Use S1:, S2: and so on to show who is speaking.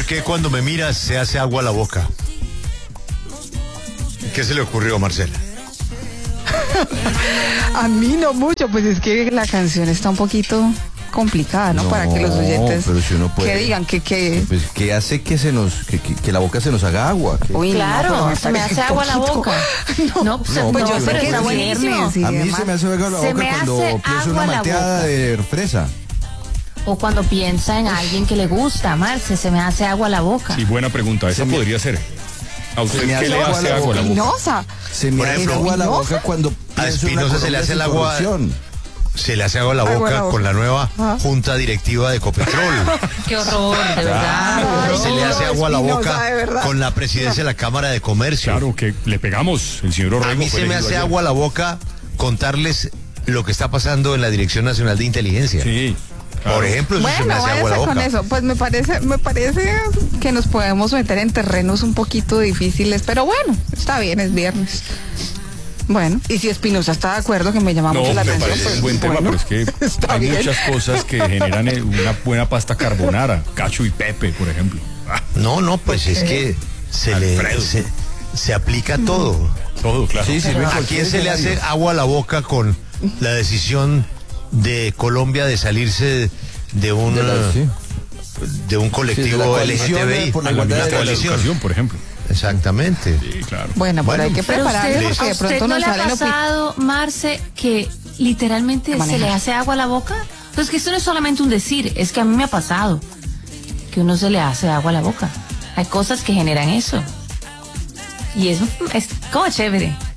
S1: qué cuando me miras se hace agua la boca? ¿Qué se le ocurrió, Marcela?
S2: A mí no mucho, pues es que la canción está un poquito complicada, ¿no? Para que los oyentes
S3: pero si uno puede,
S2: que digan que
S3: pues, que hace que que la boca se nos haga agua.
S2: Uy,
S4: claro, se me hace agua la boca. No, pues
S2: yo
S4: pero
S2: sé que
S4: está
S2: es
S4: buenísimo.
S2: viernes y
S3: A mí
S2: demás.
S3: se me hace agua la
S4: Se
S3: boca
S4: me
S3: cuando
S4: hace
S3: pienso una
S4: agua la
S3: malteada
S4: boca.
S3: de fresa.
S4: O cuando piensa en alguien que le gusta, Marce, se me hace agua la boca.
S5: Sí, buena pregunta, esa podría ser. ¿A usted
S3: Se me
S5: qué
S3: hace
S5: le
S3: agua
S5: hace
S3: la
S5: agua a la boca?
S2: Espinosa.
S3: Se me
S1: Por
S3: hace
S1: ejemplo,
S3: agua la
S2: ¿Espinosa?
S3: boca cuando
S1: A
S3: pienso en la
S1: Espinosa se le
S3: Colombia
S1: hace
S3: sin
S1: el agua.
S3: corrupción.
S1: Se le hace agua a la boca con la nueva junta directiva de Ecopetrol.
S4: Qué horror, de verdad.
S2: Ay,
S1: Se le hace agua a la
S2: Espinosa,
S1: boca
S2: de verdad.
S1: con la presidencia de la Cámara de Comercio.
S5: Claro, que le pegamos, el señor Orrego.
S1: A mí
S5: fue
S1: se me
S5: elegido
S1: hace
S5: ayer.
S1: agua a la boca contarles lo que está pasando en la Dirección Nacional de Inteligencia.
S5: Sí. Claro.
S1: Por ejemplo, eso se me
S2: Bueno,
S1: hace agua a la
S2: váyase con
S1: boca.
S2: eso. Pues me parece que nos podemos meter en terrenos un poquito difíciles, pero bueno, está bien, es viernes. Bueno, y si Espinosa está de acuerdo, que me llama
S5: No,
S2: mucho la
S5: me
S2: atención,
S5: parece
S2: pues
S5: un buen tema,
S2: bueno,
S5: pero es que
S2: está
S5: hay
S2: bien.
S5: muchas cosas que generan una buena pasta carbonara. Cacho y Pepe, por ejemplo.
S1: No, pues es que
S5: Alfredo.
S1: se aplica todo.
S5: Todo, claro.
S3: Sí, sirve
S1: ¿A quién se le hace agua a la boca con la decisión de Colombia de salirse de un
S3: Sí.
S1: de un colectivo
S3: Sí, de la coalición,
S1: LGTBI?
S3: por la
S5: A la
S3: igualdad
S5: ministra de la
S1: coalición.
S5: Educación, por ejemplo.
S1: Exactamente.
S5: Sí, claro.
S2: Bueno, pero hay que
S4: Pero
S2: prepararse porque
S4: ¿a
S2: de
S4: usted
S2: pronto
S4: no
S2: nos
S4: le ha
S2: salen
S4: pasado, Marce, que literalmente se le hace agua a la boca? Pues que esto no es solamente un decir, es que a mí me ha pasado que uno se le hace agua a la boca. Hay cosas que generan eso. Y eso es como chévere.